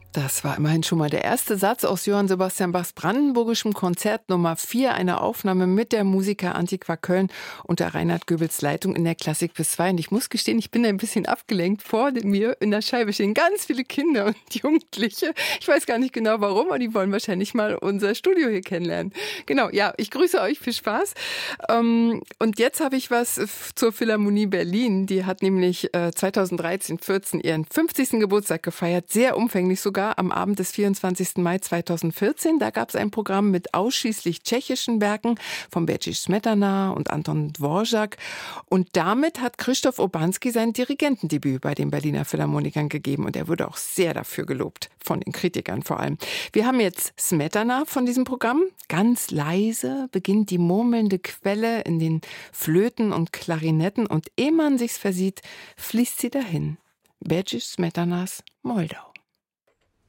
Das war immerhin schon mal der erste Satz aus Johann Sebastian Bachs brandenburgischem Konzert Nummer 4, eine Aufnahme mit der Musiker Antiqua Köln unter Reinhard Goebels Leitung in der Klassik bis 2. Und ich muss gestehen, ich bin ein bisschen abgelenkt. Vor mir in der Scheibe stehen ganz viele Kinder und Jugendliche. Ich weiß gar nicht genau warum, aber die wollen wahrscheinlich mal unser Studio hier kennenlernen. Genau, ja, ich grüße euch, viel Spaß. Und jetzt habe ich was zur Philharmonie Berlin. Die hat nämlich 2013/14 ihren 50. Geburtstag gefeiert, sehr umfänglich sogar. Am Abend des 24. Mai 2014. Da gab es ein Programm mit ausschließlich tschechischen Werken von Bedřich Smetana und Anton Dvořák. Und damit hat Krzysztof Urbanski sein Dirigentendebüt bei den Berliner Philharmonikern gegeben. Und er wurde auch sehr dafür gelobt, von den Kritikern vor allem. Wir haben jetzt Smetana von diesem Programm. Ganz leise beginnt die murmelnde Quelle in den Flöten und Klarinetten. Und ehe man sich's versieht, fließt sie dahin. Bedřich Smetanas Moldau.